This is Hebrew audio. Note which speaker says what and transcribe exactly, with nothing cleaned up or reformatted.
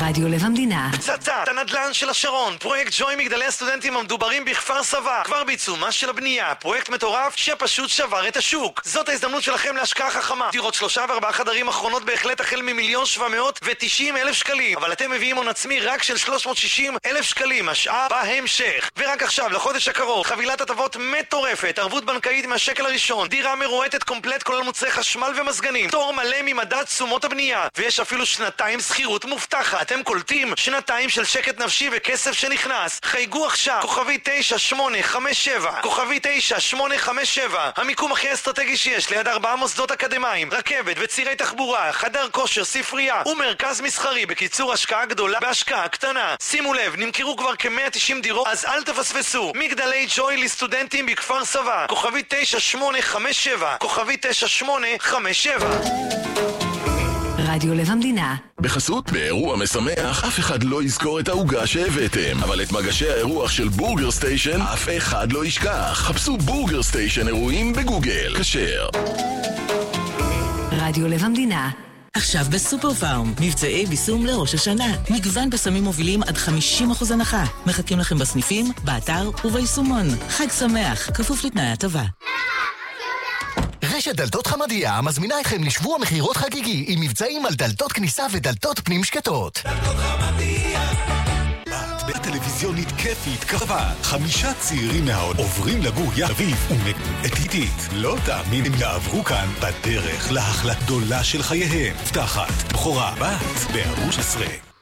Speaker 1: רדיו לב המדינה.
Speaker 2: פצצת הנדל"ן של השרון, פרויקט ג'וי מגדלי הסטודנטים המדוברים בכפר סבא, כבר בעיצומה של הבנייה, פרויקט מטורף שפשוט שבר את השוק. זאת ההזדמנות שלכם להשקעה חכמה. דירות שלושה וארבעה חדרים אחרונות בהחלט החל ממיליון שבע מאות ותשעים אלף שקלים, אבל אתם מביאים הון עצמי רק של שלוש מאות ושישים אלף שקלים, השעה בהמשך. ורק עכשיו, לחודש הקרוב, חבילת הטבות מטורפת, ערבות בנקאית מהשקל הראשון, דירה מרועטת קומפלט כולל מוצרי חשמל ומזגנים, תור מלא ממדד תשומות הבנייה, ויש אפילו שנתיים שכירות מובטחת. אתם קולטים שנתיים של שקט נפשי וכסף שנכנס. חייגו עכשיו, כוכבי תשע שמונה חמש שבע, כוכבי תשע שמונה חמש שבע, המיקום הכי אסטרטגי שיש ליד ארבעה מוסדות אקדמיים, רכבת וצירי תחבורה, חדר כושר, ספרייה ומרכז מסחרי. בקיצור, השקעה גדולה בהשקעה קטנה. שימו לב, נמכרו כבר כ-מאה ותשעים דירות, אז אל תפספסו. מגדלי ג'וי לסטודנטים בכפר סבא, כוכבי תשע שמונה חמש שבע, כוכבי תשע שמונה חמש שבע.
Speaker 1: רדיו לב המדינה.
Speaker 3: בחסות, באירוע משמח, אף אחד לא יזכור את העוגה שהבאתם, אבל את מגשי האירוח של בורגר סטיישן אף אחד לא ישכח. חפשו בורגר סטיישן אירועים בגוגל. כשר.
Speaker 1: רדיו לב המדינה.
Speaker 4: עכשיו בסופר פארם, מבצעי ביסום לראש השנה. מגוון בסמים מובילים עד חמישים אחוז הנחה. מחכים לכם בסניפים, באתר וביישומון. חג שמח, כפוף לתנאי הטבה.
Speaker 5: רשת דלתות חמדיה מזמינה אתכם לשבוע מחירות חגיגי עם מבצעים על דלתות כניסה ודלתות פנים שקטות.
Speaker 6: דלתות חמדיה. בת בטלוויזיונית כיפית קרבה. חמישה צעירים מהעוד עוברים לגור יאביב ומקט איטית. לא תאמין אם יעברו כאן בדרך להחלט גדולה של חייהם. פתחת בחורה בת בערוץ עשרה.